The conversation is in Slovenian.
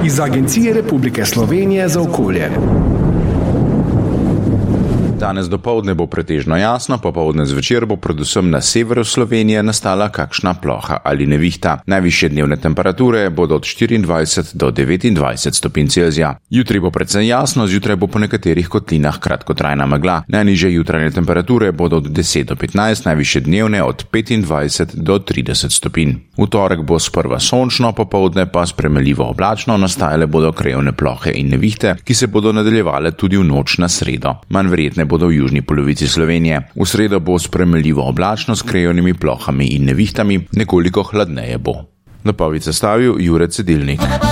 iz Agencije Republike Slovenije za okolje. Danes dopoldne bo pretežno jasno, popoldne zvečer bo predvsem na severu Slovenije nastala kakšna ploha ali nevihta. Najvišje dnevne temperature bodo od 24 do 29 stopinj Celzija. Jutri bo precej jasno, zjutraj bo po nekaterih kotlinah kratkotrajna megla. Najnižje jutranje temperature bodo od 10 do 15, najvišje dnevne od 25 do 30 stopinj. V torek bo sprva sončno, popoldne pa spremenljivo oblačno, nastajale bodo krajevne plohe in nevihte, ki se bodo nadaljevale tudi v noč na sredo. Manj verjetne bodo v južni polovici Slovenije. V sredo bo spremenljivo oblačno s krajevnimi plohami in nevihtami, nekoliko hladneje bo. Napoved sestavil Jure Cedilnik.